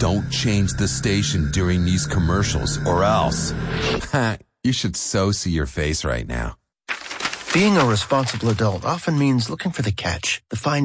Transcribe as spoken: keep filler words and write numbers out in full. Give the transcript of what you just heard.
Don't change the station during these commercials or else. You should so see your face right now. Being a responsible adult often means looking for the catch, the fine